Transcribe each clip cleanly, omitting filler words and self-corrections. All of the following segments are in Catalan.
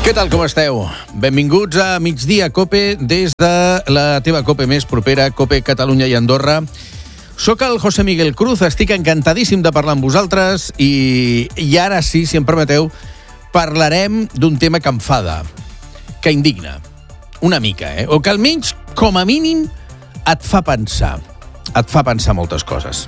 Què tal, com esteu? Benvinguts a Migdia Cope des de la teva Cope més propera, Cope Catalunya i Andorra. Soc el José Miguel Cruz, estic encantadíssim de parlar amb vosaltres i ara sí, si em permeteu, parlarem d'un tema que enfada, que indigna, una mica, o que almenys, com a mínim, et fa pensar moltes coses.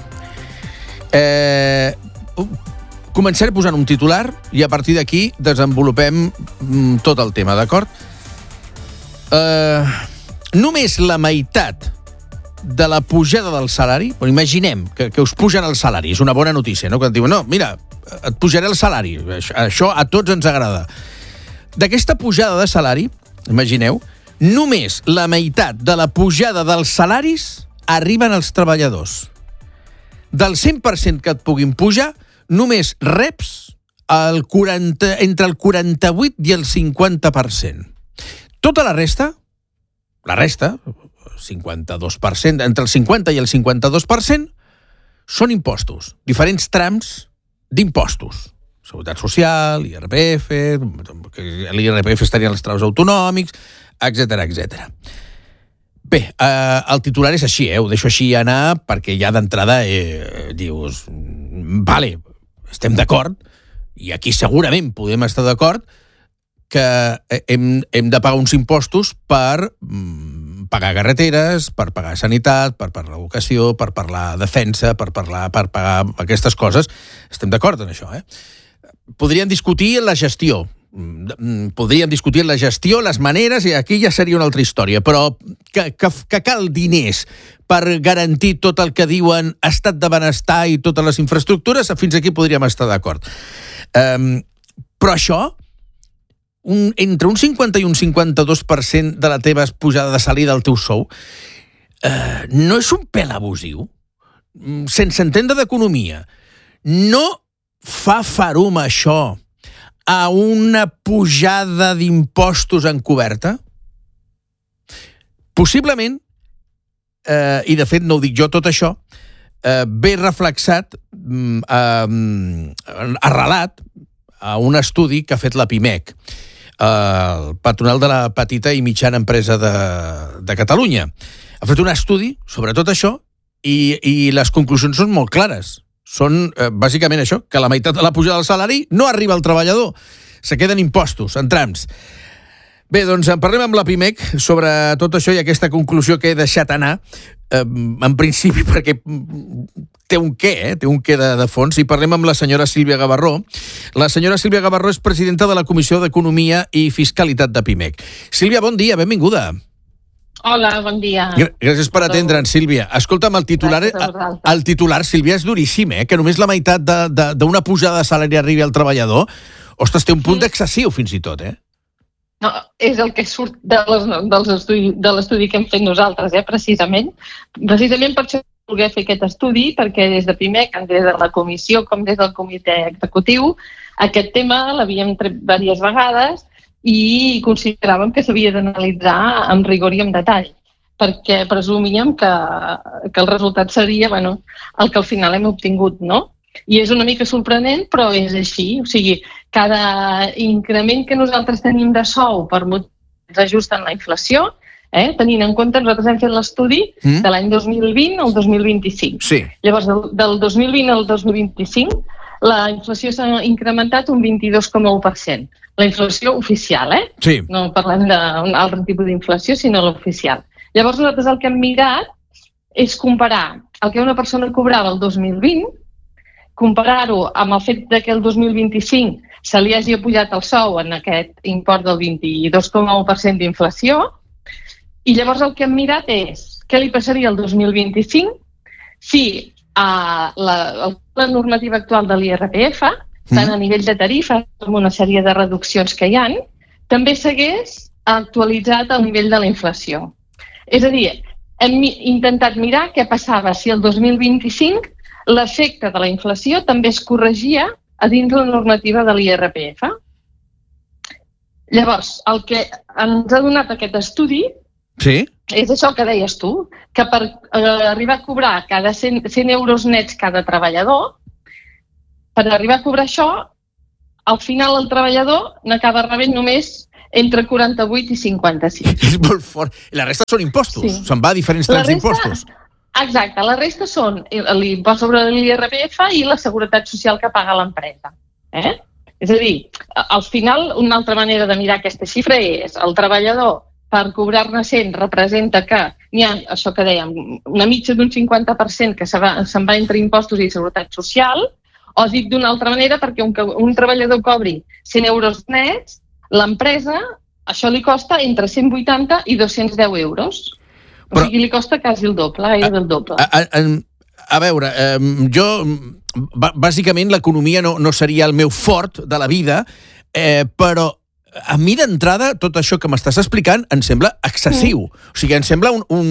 Començaré posant un titular i a partir d'aquí desenvolupem tot el tema, d'acord? Només la meitat de la pujada del salari, imaginem que us pugen el salari, és una bona notícia, no? Que et diuen, no, mira, et pujaré el salari, això a tots ens agrada. D'aquesta pujada de salari, imagineu, només la meitat de la pujada dels salaris arriben als treballadors. Del 100% que et puguin pujar, només reps entre el 48 i el 50%. Tota la resta, 52%, entre el 50 i el 52%, són impostos, diferents trams d'impostos. Seguretat Social, IRPF, l'IRPF estaria als traus autonòmics, etc. Bé, el titular és així, ho deixo així anar, perquè ja d'entrada dius, vale, estem d'acord, i aquí segurament podem estar d'acord, que hem de pagar uns impostos per pagar carreteres, per pagar sanitat, per pagar educació, per pagar defensa, per pagar aquestes coses. Estem d'acord en això, Podríem discutir la gestió, les maneres, i aquí ja seria una altra història, però que cal diners per garantir tot el que diuen estat de benestar i totes les infraestructures, fins aquí podríem estar d'acord. Però això, entre un 50 i un 52% de la teva pujada de salida del teu sou, no és un pèl abusiu? Sense entendre d'economia, no fa farum això a una pujada d'impostos encoberta? Possiblement, i de fet no ho dic jo tot això, ve reflexat, arrelat a un estudi que ha fet la PIMEC, el Patronal de la Petita i Mitjana Empresa de Catalunya. Ha fet un estudi sobre tot això i les conclusions són molt clares. Són bàsicament això, que la meitat de la pujada del salari no arriba al treballador. Se queden impostos, en trams. Bé, doncs en parlem amb la PIMEC sobre tot això i aquesta conclusió que he deixat anar, en principi perquè té un què de fons, i parlem amb la senyora Sílvia Gavarró. La senyora Sílvia Gavarró és presidenta de la Comissió d'Economia i Fiscalitat de PIMEC. Sílvia, bon dia, benvinguda. Hola, bon dia. Gràcies per atendre'ns, Sílvia. Escolta'm, el titular, Sílvia, és duríssim, que només la meitat d'una pujada de salari arribi al treballador. Ostres, té un punt d'excessiu, fins i tot, No, és el que surt de l'estudi que hem fet nosaltres, precisament. Precisament per això voler fer aquest estudi, perquè des de PIMEC, des de la comissió com des del comitè executiu, aquest tema l'havíem tret diverses vegades i consideràvem que s'havia d'analitzar amb rigor i amb detall, perquè presumíem que el resultat seria el que al final hem obtingut, no? I és una mica sorprenent, però és així. O sigui, cada increment que nosaltres tenim de sou per motius ajusten la inflació, tenint en compte, nosaltres hem fet l'estudi de l'any 2020 al 2025. Sí. Llavors, del 2020 al 2025, la inflació s'ha incrementat un 22,1%. La inflació oficial, Sí. No parlem d'un altre tipus d'inflació, sinó l'oficial. Llavors, nosaltres el que hem mirat és comparar el que una persona cobrava el 2020, comparar-ho amb el fet que el 2025 se li hagi pujat el sou en aquest import del 22,1% d'inflació, i llavors el que hem mirat és què li passaria el 2025 si la normativa actual de l'IRPF, tant a nivell de tarifes com una sèrie de reduccions que hi ha, també s'hagués actualitzat al nivell de la inflació. És a dir, hem intentat mirar què passava si el 2025 l'efecte de la inflació també es corregia a dins la normativa de l'IRPF. Llavors, el que ens ha donat aquest estudi és això que deies tu, que per arribar a cobrar cada 100 euros nets cada treballador, per arribar a cobrar això, al final el treballador n'acaba rebent només entre 48 i 55. És molt fort. I la resta són impostos. Sí. Se'n va a diferents trams d'impostos. Exacte. La resta són l'impost sobre l'IRPF i la seguretat social que paga l'empresa. És a dir, al final, una altra manera de mirar aquesta xifra és el treballador per cobrar-ne 100 representa que n'hi ha, això que dèiem, una mitja d'un 50% que se'n va entre impostos i seguretat social, o dit d'una altra manera, perquè un treballador cobri 100 euros nets, l'empresa, això li costa entre 180 i 210 euros. O sigui, li costa quasi el doble, gairebé el doble. A veure, jo, bàsicament, l'economia no seria el meu fort de la vida, però a mi d'entrada, tot això que m'estàs explicant em sembla excessiu. O sigui, em sembla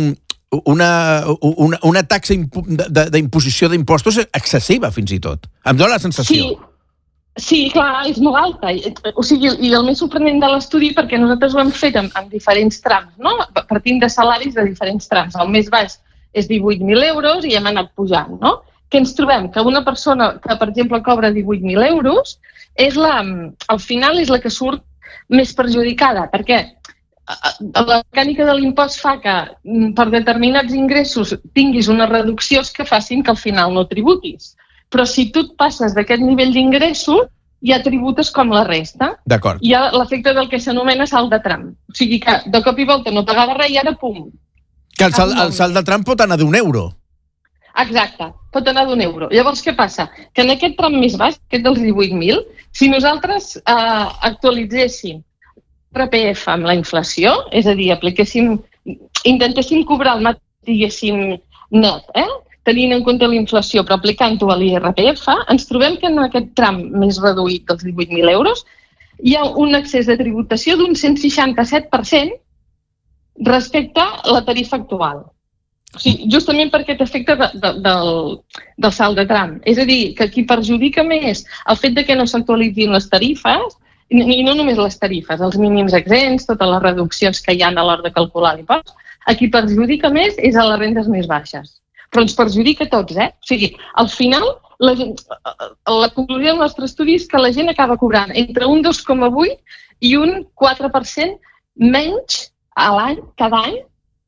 una taxa d'imposició d'impostos excessiva, fins i tot. Em dóna la sensació. Sí, clar, és molt alta. O sigui, i el més sorprenent de l'estudi, perquè nosaltres ho hem fet en diferents trams, no? Partint de salaris de diferents trams. El més baix és 18.000 euros i hem anat pujant, no? Que ens trobem que una persona que, per exemple, cobra 18.000 euros, al final és la que surt més perjudicada, perquè la mecànica de l'impost fa que per determinats ingressos tinguis unes reduccions que facin que al final no tributis. Però si tu et passes d'aquest nivell d'ingressos, ja tributes com la resta. D'acord. Hi ha l'efecte del que s'anomena salt de tram. O sigui que de cop i volta no pagava res i ara pum. Que el salt de tram pot anar d'1 euro. Exacte, pot anar d'1 euro. Llavors, què passa? Que en aquest tram més baix, aquest dels 18.000, si nosaltres actualitzéssim RPF amb la inflació, és a dir, intentéssim cobrar el mateix, diguéssim, net, tenint en compte la inflació, però aplicant-ho a l'IRPF, ens trobem que en aquest tram més reduït dels 18.000 euros hi ha un excés de tributació d'un 167% respecte a la tarifa actual. O sigui, justament per aquest efecte del salt de tram. És a dir, que qui perjudica més el fet de que no s'actualitzin les tarifes, i no només les tarifes, els mínims exempts, totes les reduccions que hi ha a l'hora de calcular l'impost, a qui perjudica més és a les rendes més baixes. Però ens perjudica a tots, O sigui, al final, la conclusió del nostre estudi és que la gent acaba cobrant entre un 2,8 i un 4% menys a l'any, cada any,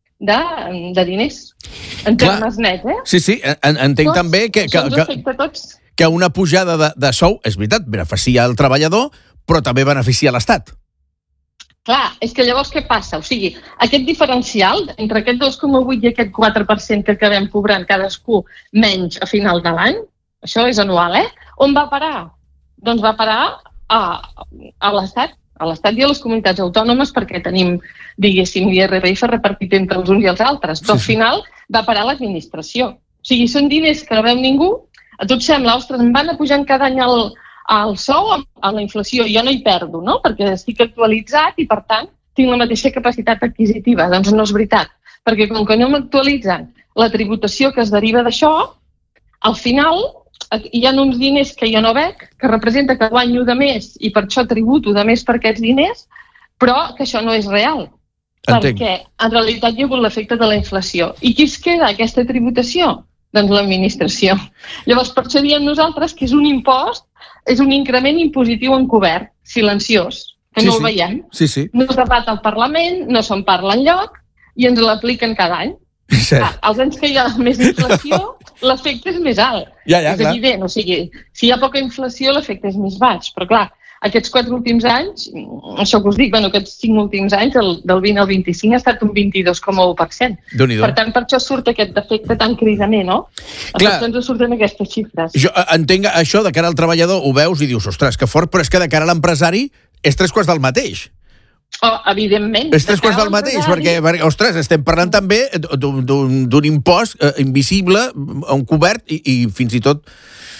de diners, en termes nets, Sí, entenc també que una pujada de sou, és veritat, beneficia el treballador, però també beneficia l'Estat. Clar, és que llavors què passa? O sigui, aquest diferencial entre aquest 2,8 i aquest 4% que acabem cobrant cadascú menys a final de l'any, això és anual, On va parar? Doncs va parar a l'Estat. A l'Estat i a les comunitats autònomes perquè tenim, diguéssim, l'IRPF repartit entre els uns i els altres. Però al final va parar l'administració. O sigui, són diners que no veu ningú. A tot sembla, ostres, em van pujant cada any el sou a la inflació. Jo no hi perdo, no? Perquè estic actualitzat i, per tant, tinc la mateixa capacitat adquisitiva. Doncs no és veritat. Perquè com que no m'actualitzen la tributació que es deriva d'això, al final hi ha uns diners que jo no veig, que representa que guanyo de més i per això tributo de més per aquests diners, però que això no és real. Entenc. Perquè en realitat hi ha hagut l'efecte de la inflació. I qui es queda aquesta tributació? Doncs l'administració. Llavors, per això diem nosaltres que és un impost, és un increment impositiu encobert, silenciós, que no el veiem. No es debat al Parlament, no se'n parla enlloc i ens l'apliquen cada any. Els anys que hi ha més inflació, l'efecte és més alt. És evident, o sigui, si hi ha poca inflació, l'efecte és més baix. Però clar, aquests 4 últims anys, això que us dic, aquests 5 últims anys, del 20 al 25 ha estat un 22,1%. Per tant, per això surt aquest defecte tan cridaner, no? Per tant, ens surten aquestes xifres. Jo entenc això de cara al treballador, ho veus i dius, ostres, que fort, però és que de cara a l'empresari és 3 quarts del mateix. Evidentment. És 3 quarts del mateix, perquè, ostres, estem parlant també d'un impost invisible, encobert, i fins i tot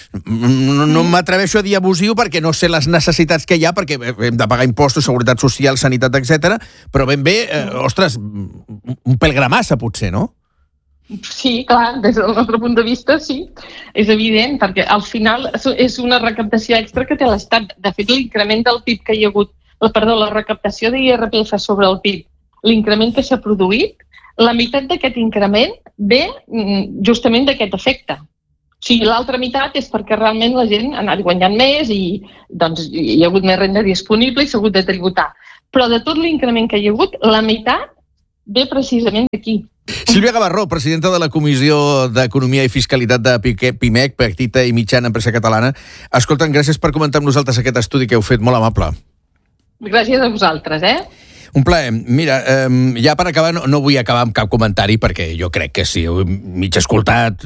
no m'atreveixo a dir abusiu perquè no sé les necessitats que hi ha, perquè hem de pagar impostos, seguretat social, sanitat, etc. Però ben bé, ostres, un pèl gramassa, potser, no? Sí, clar, des del nostre punt de vista, sí. És evident, perquè al final és una recaptació extra que té l'Estat. De fet, l'increment del PIB que hi ha hagut, la recaptació d'IRPF sobre el PIB, l'increment que s'ha produït, la meitat d'aquest increment ve justament d'aquest efecte. sigui, l'altra meitat és perquè realment la gent ha anat guanyant més i doncs, hi ha hagut més renda disponible i s'ha hagut de tributar. Però de tot l'increment que hi ha hagut, la meitat ve precisament d'aquí. Sílvia Gavarró, presidenta de la Comissió d'Economia i Fiscalitat de PIMEC, Petita i Mitjana Empresa Catalana. Escolta'm, gràcies per comentar amb nosaltres aquest estudi que heu fet, molt amable. Gràcies a vosaltres, Un plaer. Mira, ja per acabar, no vull acabar amb cap comentari, perquè jo crec que si heu mig escoltat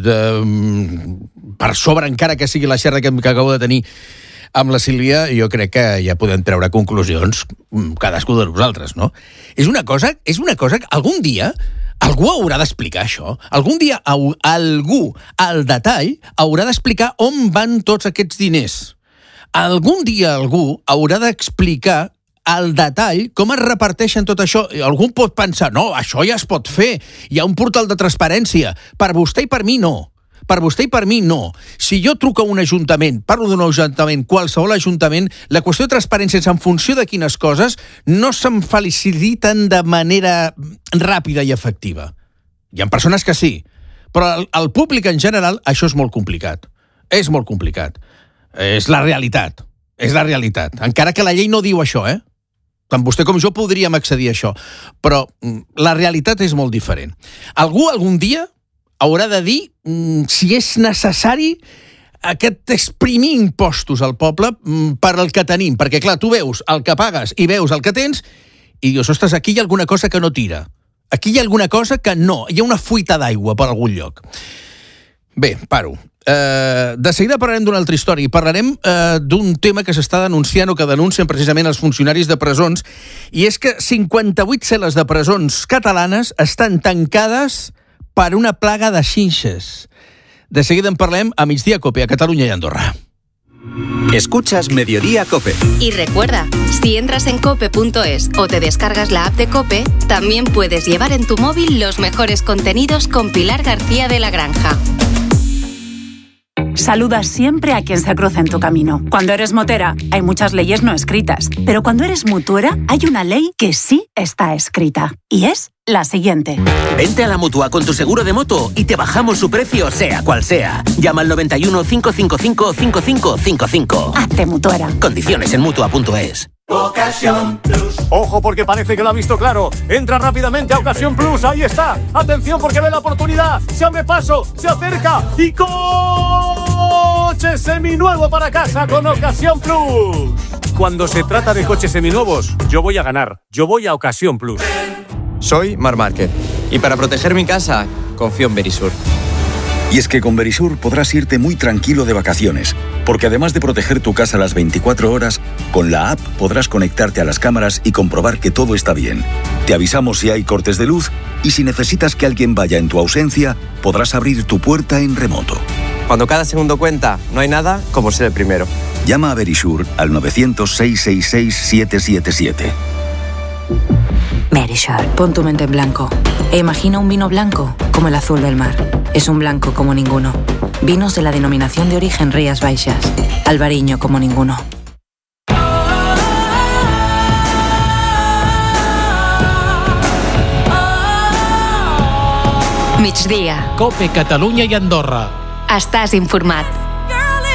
per sobre, encara que sigui la xerra que acabo de tenir amb la Sílvia, jo crec que ja podem treure conclusions cadascú de nosaltres, no? És una cosa que algun dia algú haurà d'explicar això. Algun dia algú, al detall, haurà d'explicar on van tots aquests diners. Algun dia algú haurà d'explicar al detall com es reparteixen tot això. Algú pot pensar, no, això ja es pot fer, hi ha un portal de transparència. Per vostè i per mi no. Per vostè i per mi no. Si jo truco a un ajuntament, parlo d'un ajuntament, qualsevol ajuntament, la qüestió de transparència és en funció de quines coses no se'm feliciten de manera ràpida i efectiva. Hi ha persones que sí, però al públic en general això és molt complicat. És molt complicat. És la realitat. És la realitat. Encara que la llei no diu això, Tant vostè com jo podríem accedir a això. Però la realitat és molt diferent. Algú algun dia haurà de dir si és necessari aquest exprimir impostos al poble per al que tenim. Perquè, clar, tu veus el que pagues i veus el que tens i dius, ostres, aquí hi ha alguna cosa que no tira. Aquí hi ha alguna cosa que no. Hi ha una fuita d'aigua per algun lloc. Bé, paro. De seguida parlarem d'una altra història i parlarem d'un tema que s'està denunciant o que denuncien precisament els funcionaris de presons, i és que 58 cel·les de presons catalanes estan tancades per una plaga de xinxes. De seguida en parlem a Migdia Cope, a Catalunya i Andorra. Escuchas Mediodía Cope. Y recuerda, si entras en cope.es o te descargas la app de Cope, también puedes llevar en tu móvil los mejores contenidos con Pilar García de la Granja. Saluda siempre a quien se cruza en tu camino. Cuando eres motera, hay muchas leyes no escritas. Pero cuando eres mutuera, hay una ley que sí está escrita. Y es la siguiente. Vente a la Mutua con tu seguro de moto y te bajamos su precio, sea cual sea. Llama al 91 555 5555. Hazte mutuera. Condiciones en Mutua.es. Ocasión Plus. Ojo, porque parece que lo ha visto claro. Entra rápidamente a Ocasión Plus. Ahí está. Atención, porque ve la oportunidad. Se abre paso, se acerca y coche seminuevo para casa con Ocasión Plus. Cuando se trata de coches seminuevos, yo voy a ganar. Yo voy a Ocasión Plus. Soy Marc Márquez y para proteger mi casa confío en Verisur. Y es que con Verisur podrás irte muy tranquilo de vacaciones, porque además de proteger tu casa las 24 horas, con la app podrás conectarte a las cámaras y comprobar que todo está bien. Te avisamos si hay cortes de luz y si necesitas que alguien vaya en tu ausencia, podrás abrir tu puerta en remoto. Cuando cada segundo cuenta, no hay nada como ser el primero. Llama a Verisur al 900-666-777. Verisur, pon tu mente en blanco e imagina un vino blanco como el azul del mar. Es un blanco como ninguno. Vinos de la denominación de origen Rías Baixas. Albariño como ninguno. Migdia. Cope, Catalunya i Andorra. Estàs informat.